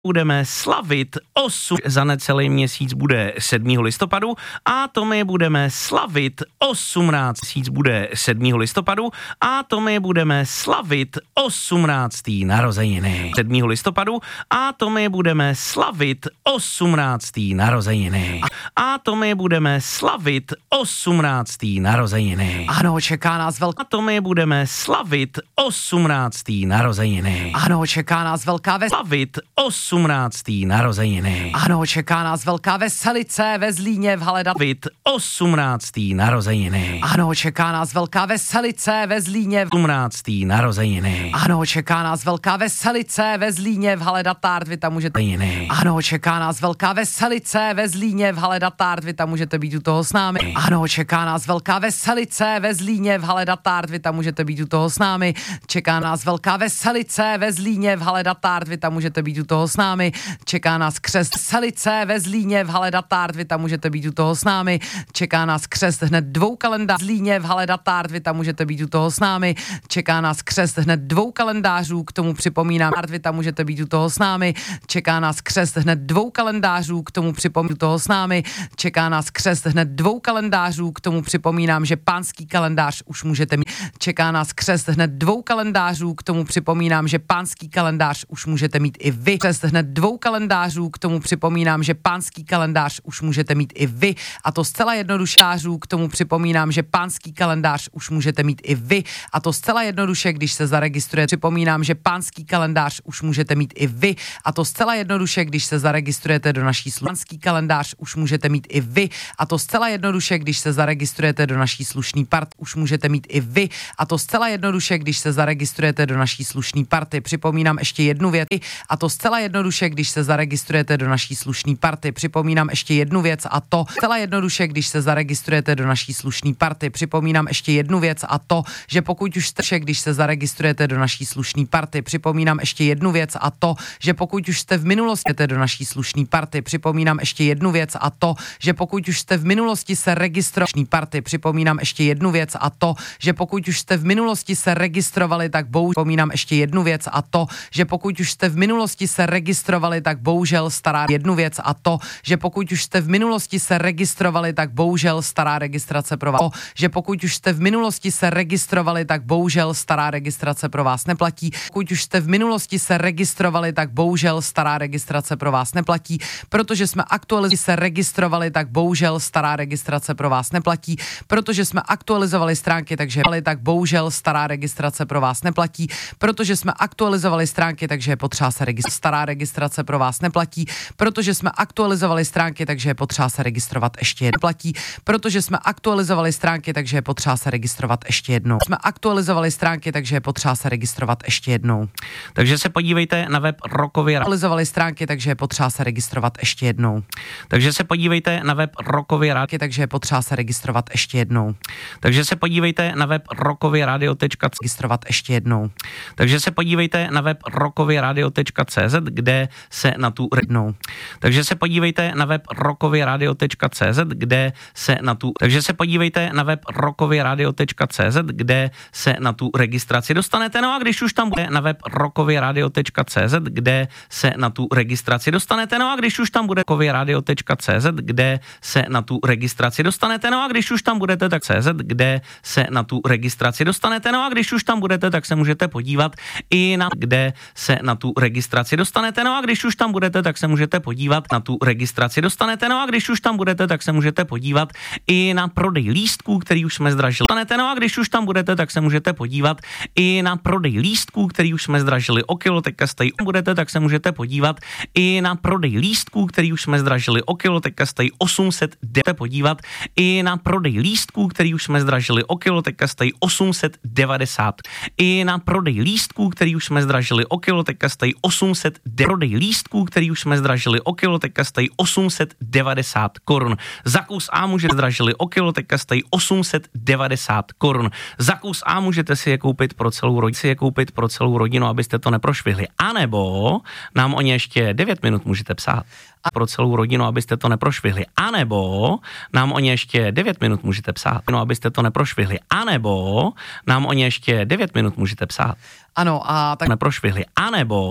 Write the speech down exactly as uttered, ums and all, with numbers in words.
Budeme slavit osm, za necelý měsíc bude sedmého listopadu a to my budeme slavit osmnáct, měsíc bude sedmého listopadu a to my budeme slavit osmnáctý narozeniny. sedmého listopadu a to my budeme slavit osmnáctý narozeniny. A to my budeme slavit osmnáctý narozeniny. Ano, čeká nás velká... A to my budeme slavit osmnáctý narozeniny. Ano, čeká nás velká ves... Slavit osmnáctý narozeniny. Ano, čeká nás velká veselice ve Zlíně v hale dat... Slavit osmnáctý narozeniny. Ano, čeká nás velká veselice ve Zlíně v... osmnáctý narozeniny. Ano, čeká nás velká veselice ve Zlíně v hale Datard, vy tam můžete... Ano, čeká nás velká veselice ve Zlíně v hale Datard, vy tam můžete být u toho s námi. Ano, čeká nás velká veselice ve Zlíně v hale Datard, vy tam můžete být u toho s námi. Čeká nás velká veselice ve Zlíně v hale Datard, vy tam můžete být u toho s námi. Čeká nás křest veselice ve Zlíně v hale Datard, vy tam můžete být u toho s námi. Čeká nás křest hned dvou kalendářů Zlíně v hale Datard, vy tam můžete být u toho s námi. Čeká nás křest hned dvou kalendářů, k tomu připomínám, vy tam můžete být u toho s námi. Čeká nás křest hned dvou kalendářů, k tomu připomínám, u toho s námi. Čeká nás křest hned dvou kalendářů, k tomu připomínám, že pánský kalendář už můžete mít. Čeká nás křest hned dvou kalendářů, k tomu připomínám, že pánský kalendář už můžete mít i vy. Křest hned dvou kalendářů, k tomu připomínám, že pánský kalendář už můžete mít i vy. A to zcela jednoduše, k tomu připomínám, že pánský kalendář už můžete mít i vy. A to zcela jednoduše, když se zaregistrujete, připomínám, že pánský kalendář už můžete mít i vy. A to zcela jednoduše, když se zaregistrujete do naší pánský kalendář už můžete mít i vy. A to zcela jednoduše, když se zaregistrujete do naší slušný part, už můžete mít i vy. A to zcela jednoduše, když se zaregistrujete do naší slušný party. Připomínám ještě jednu věc. A to zcela jednoduše, když se zaregistrujete do naší slušný party. Připomínám ještě jednu věc a to zcela jednoduše, když se zaregistrujete do naší slušný party. Připomínám ještě jednu věc a to, že pokud už jste, když se zaregistrujete do naší slušný party. Připomínám ještě jednu věc a to, že pokud už jste v minulosti do naší slušný party. Připomínám ještě jednu věc a to, že pokud už jste v minulosti se registrovali party. Připomínám ještě jednu věc a to, že pokud už jste v minulosti se registrovali, tak bohužel připomínám ještě jednu věc a to, že pokud už jste v minulosti se registrovali, tak bohužel stará jednu věc a to, že pokud už jste v minulosti se registrovali, tak bohužel stará registrace pro vás. To, že pokud už jste v minulosti se registrovali, tak bohužel stará registrace pro vás neplatí. Pokud už jste v minulosti se registrovali, tak bohužel stará registrace pro vás neplatí, protože jsme aktualizovali se registrovali, tak bohužel stará registrace pro vás neplatí, protože jsme aktualizovali stránky, takže tak bohužel stará registrace pro vás neplatí, protože jsme aktualizovali stránky, takže je potřeba se registrovat. Stará registrace pro vás neplatí, protože jsme aktualizovali stránky, takže je potřeba se registrovat ještě jednou. Platí, protože jsme aktualizovali stránky, takže je potřeba se registrovat ještě jednou. Jsme aktualizovali stránky, takže je potřeba se registrovat ještě jednou. Takže se podívejte na web Rokově Aktualizovali stránky, takže je potřeba se registrovat ještě jednou. Takže se podívejte na web Rokově rádio, takže je potřeba se registrovat ještě jednou. Takže se podívejte na web rokově radio tečka cé zet registrovat ještě jednou. Takže se podívejte na web rokově radio tečka cé zet, kde se na tu jednou. Takže se podívejte na web rokově radio tečka cé zet, kde se na tu Takže se podívejte na web rokově radio tečka cé zet, kde se na tu registraci dostanete. No a když už tam bude na web rokově radio tečka cé zet, kde se na tu registraci dostanete. No a když už tam bude rokově radio tečka cé zet, kde se na tu registraci dostanete. No a když už tam budete, tak cé zet, kde se na tu registraci dostanete. No a když už tam budete, tak se můžete podívat i na kde se na tu registraci dostanete. No a když už tam budete, tak se můžete podívat na tu registraci dostanete. No a když už tam budete, tak se můžete podívat i na prodej lístků, který už jsme zdražili. No a když už tam budete, tak se můžete podívat i na prodej lístků, který už jsme zdražili o kilo, teďka stojí. Budete, tak se můžete podívat i na prodej lístků, který už jsme zdražili o kilo, teďka stojí osm set devadesát. Podívat i na prodej lístků, který už jsme zdražili o kilo, teďka stojí osm set devadesát. I na prodej lístků, který už jsme zdražili o kilo, teďka stojí osm set devadesát. Prodej lístků, který už jsme zdražili o kilo, teďka stojí osm set devadesát korun. Za kus A můžete zdražili o kilo, teďka stojí osm set devadesát korun. Za kus A můžete si je koupit pro celou rodinu, si je koupit pro celou rodinu, abyste to neprošvihli. A nebo nám o ně ještě devět minut můžete psát. Pro celou rodinu, abyste to neprošvihli. A nebo nám o ně ještě devět minut můžete psát. No, abyste to neprošvihli. A nebo nám o ně ještě devět minut můžete psát. Ano, a tak neprošvihli. A nebo